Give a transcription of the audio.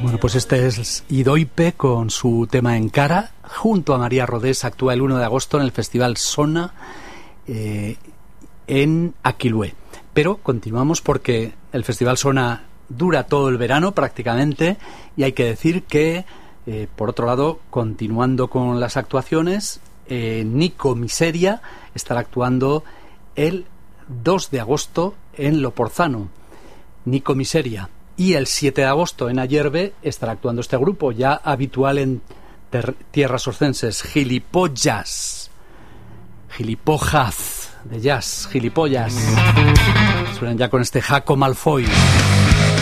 Bueno, pues este es Idoipe con su tema En Cara. Junto a María Rodés actúa el 1 de agosto en el Festival Sona en Aquilüe. Pero continuamos porque el Festival Sona dura todo el verano prácticamente, y hay que decir que, por otro lado, continuando con las actuaciones, Nico Miseria estará actuando el 2 de agosto en Loporzano. Nico Miseria. Y el 7 de agosto en Ayerbe estará actuando este grupo, ya habitual en tierras oscenses, Gilipollas. Gilipollas de jazz, Gilipollas. Suenan ya con este Jaco Malfoy.